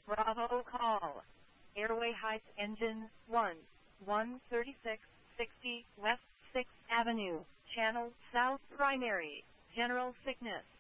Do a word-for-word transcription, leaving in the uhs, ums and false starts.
Bravo call. Airway Heights Engine one, one thirty-six sixty West sixth Avenue, Channel South Primary, General Sickness.